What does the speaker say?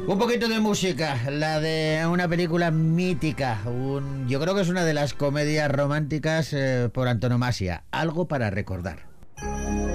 Un poquito de música, la de una película mítica, yo creo que es una de las comedias románticas por antonomasia, Algo para recordar.